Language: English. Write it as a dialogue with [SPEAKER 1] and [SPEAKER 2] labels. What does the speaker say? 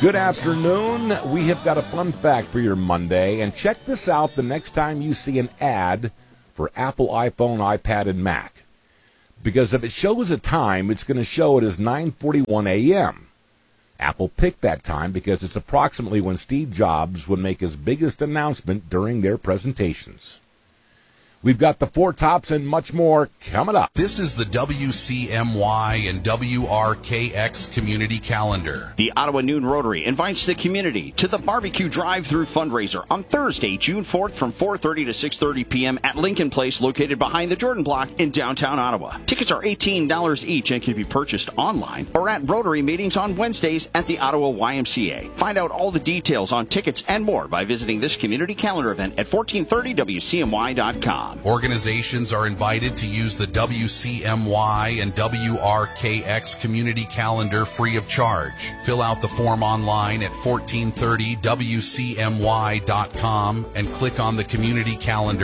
[SPEAKER 1] Good afternoon. We have got a fun fact for your Monday, and check this out the next time you see an ad for Apple, iPhone, iPad, and Mac. Because if it shows a time, it's going to show it as 9:41 a.m. Apple picked that time because it's approximately when Steve Jobs would make his biggest announcement during their presentations. We've got the four tops and much more coming up.
[SPEAKER 2] This is the WCMY and WRKX Community Calendar.
[SPEAKER 3] The Ottawa Noon Rotary invites the community to the barbecue drive-through fundraiser on Thursday, June 4th from 4:30 to 6:30 p.m. at Lincoln Place, located behind the Jordan Block in downtown Ottawa. Tickets are $18 each and can be purchased online or at Rotary meetings on Wednesdays at the Ottawa YMCA. Find out all the details on tickets and more by visiting this community calendar event at 1430wcmy.com.
[SPEAKER 2] Organizations are invited to use the WCMY and WRKX Community Calendar free of charge. Fill out the form online at 1430wcmy.com and click on the Community Calendar